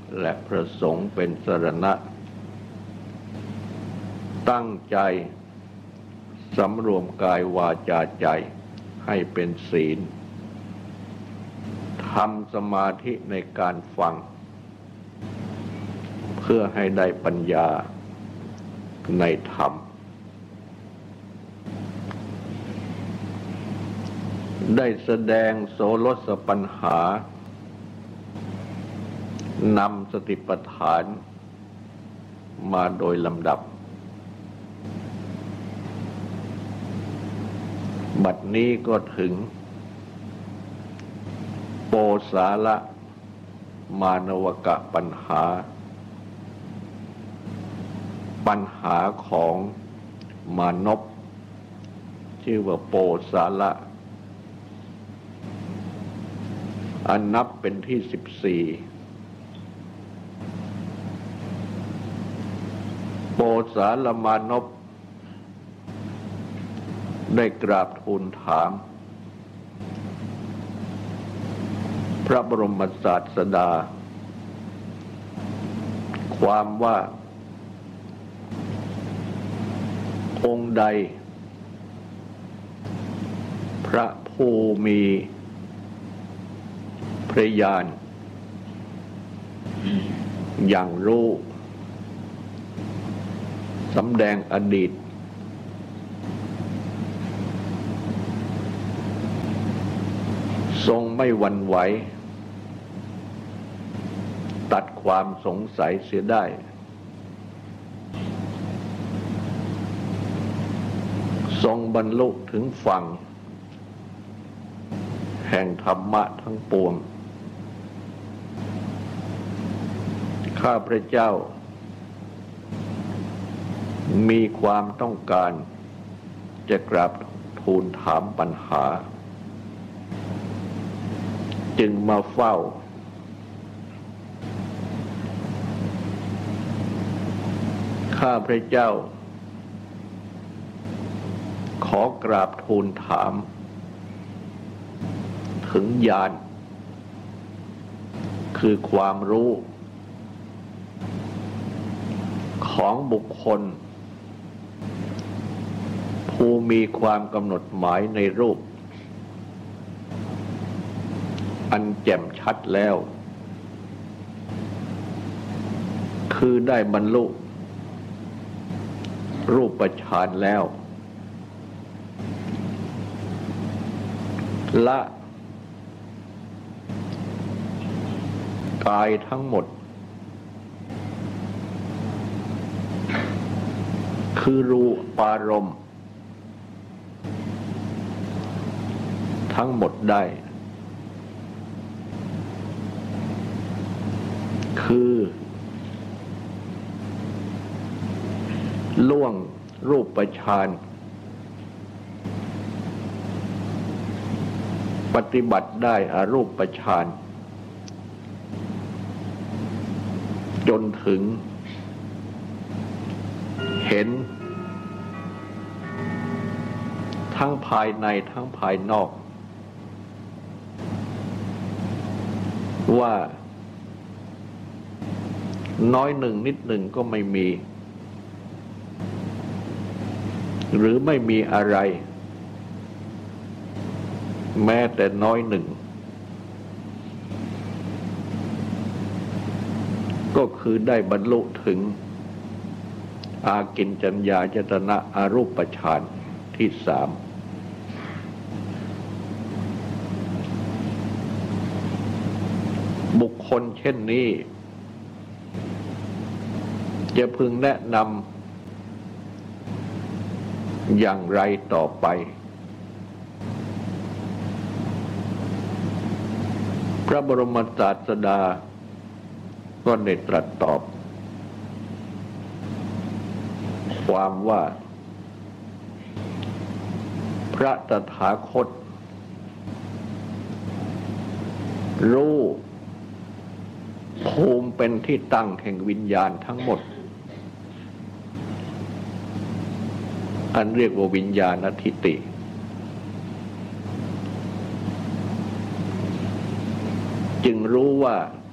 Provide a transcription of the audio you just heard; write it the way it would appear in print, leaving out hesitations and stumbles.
และพระสงฆ์เป็นสรณะตั้งใจสำรวมกายวาจาใจให้เป็นศีลทำสมาธิในการฟังเพื่อให้ได้ปัญญาในธรรมได้แสดงโสรสปัญหานำสติปัฏฐานมาโดยลำดับบัดนี้ก็ถึงโปสาละมานวกะปัญหาของมานพชื่อว่าโปสาละอันนับเป็นที่14โปสาละมานพได้กราบทูลถามพระบรมศาสดาความว่าองค์ใดพระผู้มีพระญาณอย่างรู้สำแดงอดีตทรงไม่หวั่นไหวตัดความสงสัยเสียได้ทรงบรรลุถึงฝั่งแห่งธรรมะทั้งปวงข้าพระเจ้ามีความต้องการจะกราบทูลถามปัญหาจึงมาเฝ้าข้าพระเจ้าขอกราบทูลถามถึงญาณคือความรู้ของบุคคลผู้มีความกำหนดหมายในรูปอันแจ่มชัดแล้วคือได้บรรลุรูปฌานแล้วละกายทั้งหมดคือรูปารมณ์ทั้งหมดได้คือล่วงรูปฌานปฏิบัติได้อรูปฌานจนถึงเห็นทั้งภายในทั้งภายนอกว่าน้อยหนึ่งนิดหนึ่งก็ไม่มีหรือไม่มีอะไรแม้แต่น้อยหนึ่งก็คือได้บรรลุถึงอากิญจัญญายตนะอรูปฌานที่3บุคคลเช่นนี้จะพึงแนะนำอย่างไรต่อไปพระบรมศาสดาก็ได้ตรัสตอบความว่าพระตถาคตรู้ภูมิเป็นที่ตั้งแห่งวิญญาณทั้งหมดอันเรียกว่าวิญญาณทิฏฐิจึงรู้ว่า